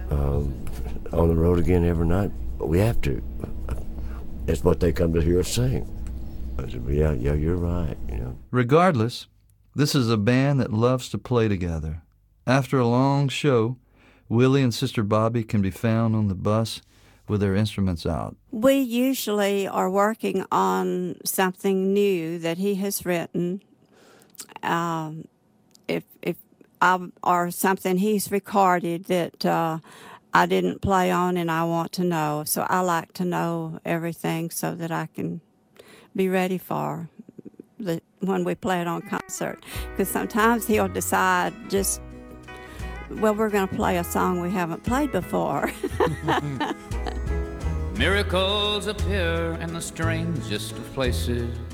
on the road again every night. We have to. It's what they come to hear us sing. I said, yeah, you're right. Regardless, this is a band that loves to play together. After a long show, Willie and Sister Bobby can be found on the bus with their instruments out. We usually are working on something new that he has written. Or something he's recorded that I didn't play on and I want to know. So I like to know everything so that I can be ready for when we play it on concert. Because sometimes he'll decide we're going to play a song we haven't played before. Miracles appear in the strangest of places.